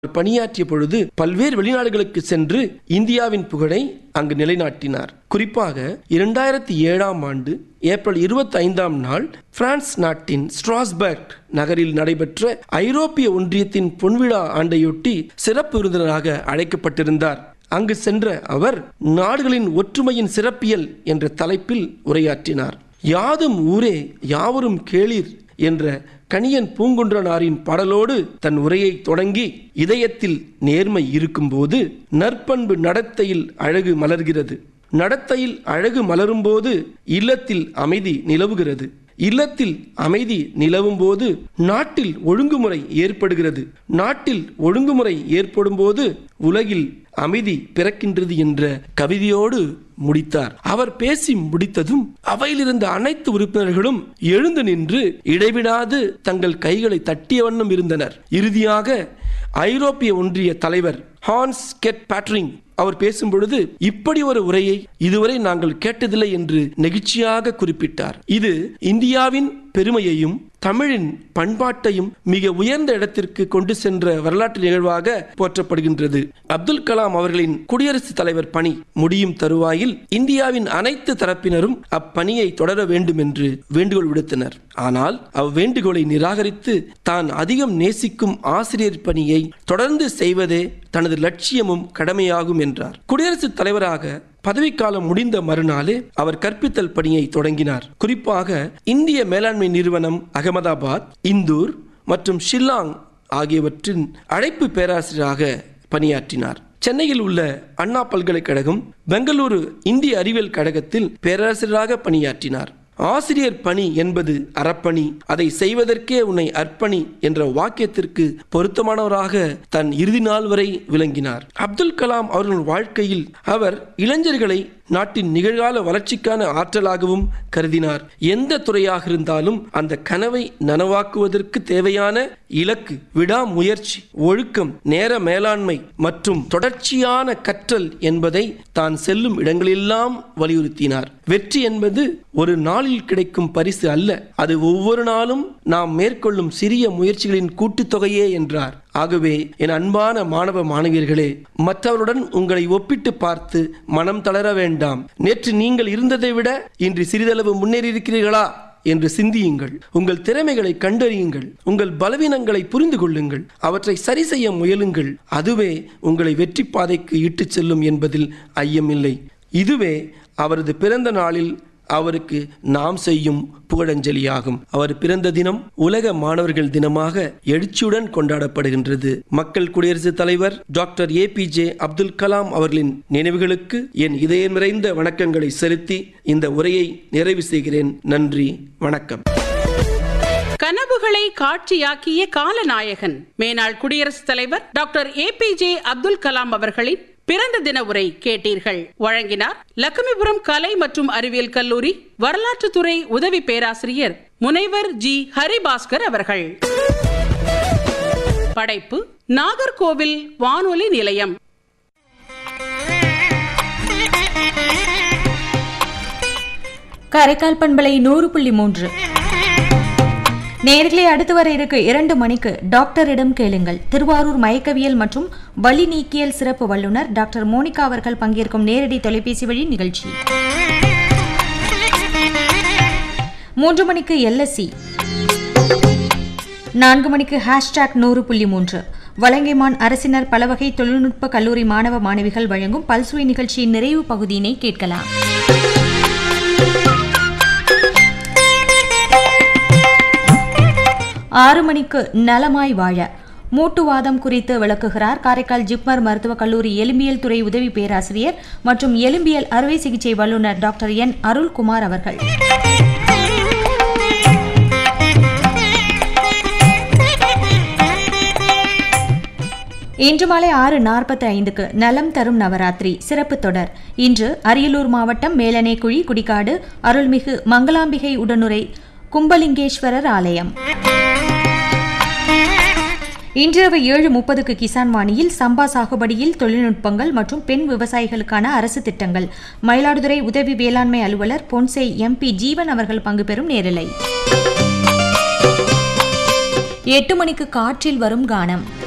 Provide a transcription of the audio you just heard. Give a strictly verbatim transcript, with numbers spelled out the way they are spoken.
பணியாற்றிய பொழுது பல்வேறு வெளிநாடுகளுக்கு சென்று இந்தியாவின் புகழை அங்கு நிலைநாட்டினார். குறிப்பாக இரண்டாயிரத்தி ஏழாம் ஆண்டு ஏப்ரல் இருபத்தி ஐந்தாம் நாள் பிரான்ஸ் நாட்டின் ஸ்ட்ராஸ்பர்க் நகரில் நடைபெற்ற ஐரோப்பிய ஒன்றியத்தின் பொன்விழா ஆண்டையொட்டி சிறப்பு விருந்தினராக அழைக்கப்பட்டிருந்தார். அங்கு சென்ற அவர் நாடுகளின் ஒற்றுமையின் சிறப்பியல் என்ற தலைப்பில் உரையாற்றினார். யாதும் ஊரே யாவரும் கேளீர் என்ற கணியன் பூங்குன்றனாரின் பாடலோடு தன் உரையை தொடங்கி, இதயத்தில் நேர்மை இருக்கும்போது நற்பண்பு நடத்தையில் அழகு மலர்கிறது, நடத்தையில் அழகு மலரும் போது இல்லத்தில் அமைதி நிலவுகிறது, இல்லத்தில் அமைதி நிலவும் போது நாட்டில் ஒழுங்குமுறை ஏற்படுகிறது, நாட்டில் ஒழுங்குமுறை ஏற்படும் போது உலகில் அமைதி பிறக்கின்றது என்ற கவிதையோடு முடித்தார். அவர் பேசி முடித்ததும் அவையில் இருந்த அனைத்து உறுப்பினர்களும் எழுந்து நின்று இடைவிடாது தங்கள் கைகளை தட்டிய வண்ணம் இருந்தனர். இறுதியாக ஐரோப்பிய ஒன்றிய தலைவர் ஹான்ஸ் கெட் பேட்ரிங் அவர் பேசும் பொழுது, இப்படி ஒரு உரையை இதுவரை நாங்கள் கேட்டதில்லை என்று நெகிழ்ச்சியாக குறிப்பிட்டார். இது இந்தியாவின் பெருமையையும் தமிழின் பண்பாட்டையும் மிக உயர்ந்த இடத்திற்கு கொண்டு சென்ற வரலாற்று நிகழ்வாக போற்றப்படுகின்றது. அப்துல் கலாம் அவர்களின் குடியரசுத் தலைவர் பணி முடியும் தருவாயில் இந்தியாவின் அனைத்து தரப்பினரும் அப்பணியை தொடர வேண்டும் என்று வேண்டுகோள் விடுத்தனர். ஆனால் அவ்வேண்டுகோளை நிராகரித்து தான் அதிகம் நேசிக்கும் ஆசிரியர் பணியை தொடர்ந்து செய்வதே தனது லட்சியமும் கடமையாகும் என்றார். குடியரசுத் தலைவராக பதவிக்காலம் முடிந்த மறுநாளே அவர் கற்பித்தல் பணியை தொடங்கினார். குறிப்பாக இந்திய மேலாண்மை நிறுவனம் அகமதாபாத், இந்தூர் மற்றும் ஷில்லாங் ஆகியவற்றின் அழைப்பு பேராசிரியராக பணியாற்றினார். சென்னையில் உள்ள அண்ணா பல்கலைக்கழகம், பெங்களூரு இந்திய அறிவியல் கழகத்தில் பேராசிரியராக பணியாற்றினார். ஆசிரியர் பணி என்பது அறப்பணி, அதை செய்வதற்கே உன்னை அர்ப்பணி என்ற வாக்கியத்திற்கு பொருத்தமானவராக தன் இறுதி நாள் வரை விளங்கினார். அப்துல் கலாம் அவர்கள் வாழ்க்கையில் அவர் இளைஞர்களை நாட்டின் நிகழ்கால வளர்ச்சிக்கான ஆற்றலாகவும் கருதினார். எந்த துறையாக இருந்தாலும் அந்த கனவை நனவாக்குவதற்கு தேவையான இலக்கு, விடாமுயற்சி, ஒழுக்கம், நேர மேலாண்மை மற்றும் தொடர்ச்சியான கற்றல் என்பதை தான் செல்லும் இடங்களெல்லாம் வலியுறுத்தினார். வெற்றி என்பது ஒரு நாளில் கிடைக்கும் பரிசு அல்ல, அது ஒவ்வொரு நாளும் நாம் மேற்கொள்ளும் சிறிய முயற்சிகளின் கூட்டுத்தொகையே என்றார். ஆகவே என் அன்பான மாணவ மாணவியர்களே, மற்றவருடன் உங்களை ஒப்பிட்டு பார்த்து மனம் தளர வேண்டாம். நேற்று நீங்கள் இருந்ததை விட இன்று சிறிதளவு முன்னேறி இருக்கிறீர்களா என்று சிந்தியுங்கள். உங்கள் திறமைகளை கண்டறியுங்கள், உங்கள் பலவீனங்களை புரிந்து கொள்ளுங்கள், அவற்றை சரி செய்ய முயலுங்கள். அதுவே உங்களை வெற்றி பாதைக்கு இட்டுச் செல்லும் என்பதில் ஐயமில்லை. இதுவே அவரது பிறந்த நாளில் அவருக்கு நாம் செய்யும் புகழஞ்சலியாகும். அவர் பிறந்த தினம் உலக மாணவர்கள் தினமாக எழுச்சியுடன் கொண்டாடப்படுகின்றது. மக்கள் குடியரசுத் தலைவர் doctor A B J Abdul Kalam அவர்களின் நினைவுகளுக்கு என் இதயம் நிறைந்த வணக்கங்களை செலுத்தி இந்த உரையை நிறைவு செய்கிறேன். நன்றி, வணக்கம். கனவுகளை காட்சியாக்கிய காலநாயகன் மேனாள் குடியரசுத் தலைவர் doctor A B J Abdul Kalam அவர்களின் பிறந்த தின உரை கேட்டீர்கள். வழங்கினார் லட்சுமிபுரம் கலை மற்றும் அறிவியல் கல்லூரி வரலாற்றுத்துறை உதவி பேராசிரியர் முனைவர் ஜி ஹரிபாஸ்கர் அவர்கள். படைப்பு நாகர்கோவில் வானொலி நிலையம். காரைக்கால் பண்பலை நூறு புள்ளி மூன்று. நேர்களே, அடுத்து வர இருக்கு இரண்டு மணிக்கு டாக்டரிடம் கேளுங்கள். திருவாரூர் மயக்கவியல் மற்றும் வலி நீக்கியல் சிறப்பு வல்லுநர் டாக்டர் மோனிகா அவர்கள் பங்கேற்கும் நேரடி தொலைபேசி வழி நிகழ்ச்சி. மூன்று மணிக்கு எல் எஸ் சி. நான்கு மணிக்கு ஹேஷ்டாக் நூறு புள்ளி மூன்று. வலங்கைமான் அரசினர் பலவகை தொழில்நுட்ப கல்லூரி மாணவ மாணவிகள் வழங்கும் பல்சுவை நிகழ்ச்சியின் நிறைவு பகுதியினை கேட்கலாம். ஆறு மணிக்கு நலமாய் வாழ மூட்டுவாதம் குறித்து விளக்குகிறார் காரைக்கால் ஜிப்மர் மருத்துவக் கல்லூரி எலும்பியல் துறை உதவி பேராசிரியர் மற்றும் எலும்பியல் அறுவை சிகிச்சை வல்லுநர் டாக்டர் என் அருள்குமார் அவர்கள். இன்று மாலை ஆறு நாற்பத்தி ஐந்துக்கு நலம் தரும் நவராத்திரி சிறப்பு தொடர். இன்று அரியலூர் மாவட்டம் மேலனேக்குழி குடிக்காடு அருள்மிகு மங்களாம்பிகை உடனுரை கும்பலிங்கேஸ்வரர் ஆலயம். இன்றிரவு ஏழு முப்பதுக்கு கிசான் வாணியில் சம்பா சாகுபடியில் தொழில்நுட்பங்கள் மற்றும் பெண் விவசாயிகளுக்கான அரசு திட்டங்கள், மயிலாடுதுறை உதவி வேளாண்மை அலுவலர் பொன்சை எம் பி ஜீவன் அவர்கள் பங்கு பெறும் நேரலை. எட்டு மணிக்கு காற்றில் வரும் கானம்.